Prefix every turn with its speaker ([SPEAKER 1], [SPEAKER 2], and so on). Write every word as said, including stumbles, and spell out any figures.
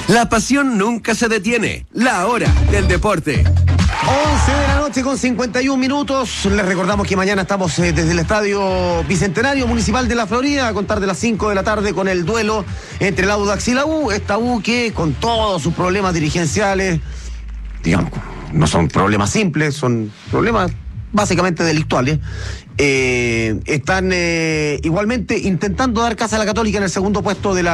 [SPEAKER 1] La pasión nunca se detiene. La hora del deporte.
[SPEAKER 2] once de la noche con cincuenta y un minutos. Les recordamos que mañana estamos eh, desde el Estadio Bicentenario Municipal de la Florida a contar de las cinco de la tarde con el duelo entre el Audax y la U. Esta U que con todos sus problemas dirigenciales, digamos, no son problemas simples, son problemas básicamente delictuales, eh, están eh, igualmente intentando dar casa a la Católica en el segundo puesto de la